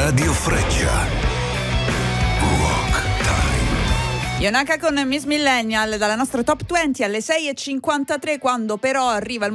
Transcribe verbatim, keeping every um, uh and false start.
Radio Freccia. Rock Time. Yonaka con Miss Millennial dalla nostra Top venti alle sei e cinquantatré, quando però arriva il